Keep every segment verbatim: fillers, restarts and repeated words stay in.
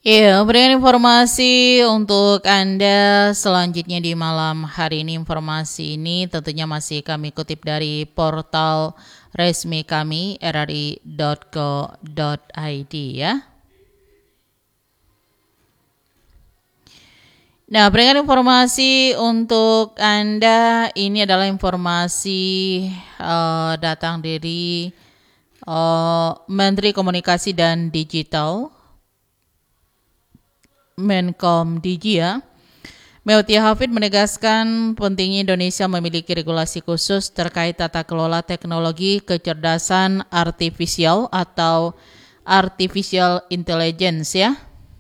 Iya, berikan informasi untuk Anda selanjutnya di malam hari ini. Informasi ini tentunya masih kami kutip dari portal resmi kami r r i dot co dot i d ya. Nah, berikan informasi untuk Anda, ini adalah informasi uh, datang dari uh, Menteri Komunikasi dan Digital Menkom Digi ya. Meltia Hafid menegaskan pentingnya Indonesia memiliki regulasi khusus terkait tata kelola teknologi kecerdasan artifisial atau artificial intelligence ya.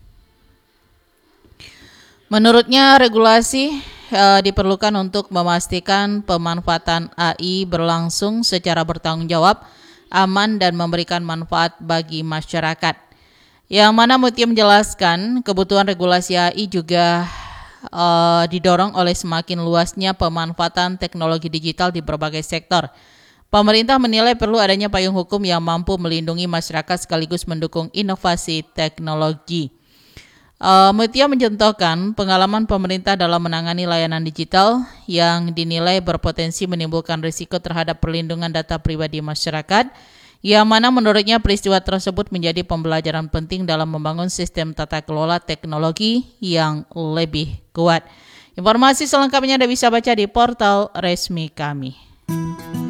Menurutnya regulasi e, diperlukan untuk memastikan pemanfaatan A I berlangsung secara bertanggung jawab, aman dan memberikan manfaat bagi masyarakat. Yang mana Mutia menjelaskan kebutuhan regulasi A I juga uh, didorong oleh semakin luasnya pemanfaatan teknologi digital di berbagai sektor. Pemerintah menilai perlu adanya payung hukum yang mampu melindungi masyarakat sekaligus mendukung inovasi teknologi. Uh, Mutia mencontohkan pengalaman pemerintah dalam menangani layanan digital yang dinilai berpotensi menimbulkan risiko terhadap perlindungan data pribadi masyarakat, yang mana menurutnya peristiwa tersebut menjadi pembelajaran penting dalam membangun sistem tata kelola teknologi yang lebih kuat. Informasi selengkapnya Anda bisa baca di portal resmi kami.